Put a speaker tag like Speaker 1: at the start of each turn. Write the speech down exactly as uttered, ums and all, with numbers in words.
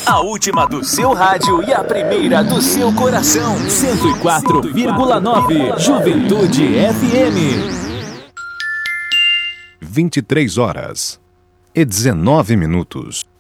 Speaker 1: A última do seu rádio e a primeira do seu coração. cento e quatro vírgula nove Juventude F M.
Speaker 2: vinte e três horas e dezenove minutos.